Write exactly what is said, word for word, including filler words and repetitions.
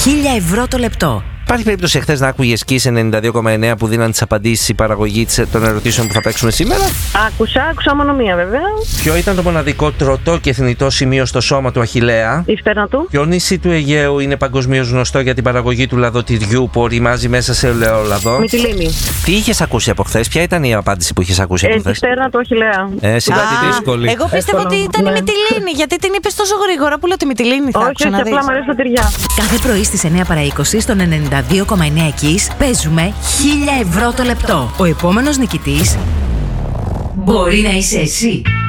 χίλια ευρώ το λεπτό. Υπάρχει περίπτωση εχθές να άκουγες Kiss ενενήντα δύο κόμμα εννέα που δίναν τις απαντήσεις η παραγωγή των ερωτήσεων που θα παίξουμε σήμερα? Άκουσα, άκουσα μόνο μία βέβαια. Ποιο ήταν το μοναδικό τροτό και θνητό σημείο στο σώμα του Αχιλλέα? Η φτέρνα του. Ποιο νησί του Αιγαίου είναι παγκοσμίως γνωστό για την παραγωγή του λαδοτυριού που οριμάζει μέσα σε ελαιόλαδο? Μυτιλήνη. Τι είχες ακούσει από χθες? Ποια ήταν η απάντηση που είχες ακούσει από Ε, χθες? τη φτέρνα του Αχιλλέα. Ε, σιγά τη δύσκολη. Εγώ πίστευα ότι ήταν ναι. η Μυτιλήνη, γιατί την είπες τόσο γρήγορα που λέω τη Μυτιλήνη θα Όχι, άκουσα όχι, να απλά δεις. μου αρέσει τα τυριά. Κάθε πρωί στις εννιά παρά είκοσι στον ενενήντα δύο κόμμα εννέα Kiss παίζουμε χίλια ευρώ το λεπτό. Ο επόμενος νικητής μπορεί να είσαι εσύ.